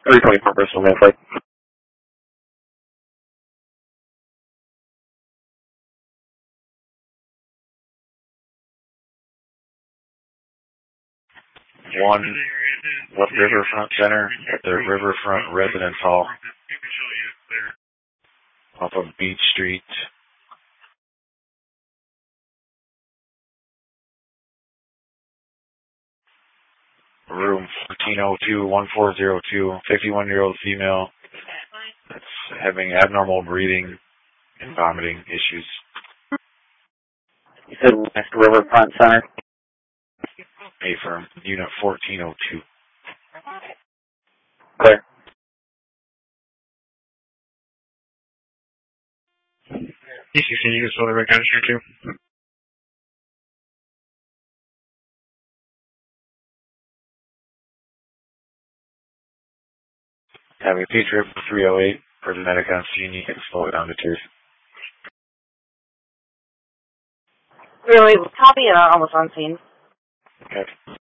324 Bristol Main Flight. 1 Riverfront Center at the Riverfront Residence Hall off of Beach Street. Room 1402, 1402, 51-year-old female that's having abnormal breathing and vomiting issues. You said West Riverfront Center? A-firm, Unit 1402. Clear. DCC, you can still make on too. Having a P-trip 308 for the medic on scene, you can slow it down to 2. Really, copy and almost on scene. Okay.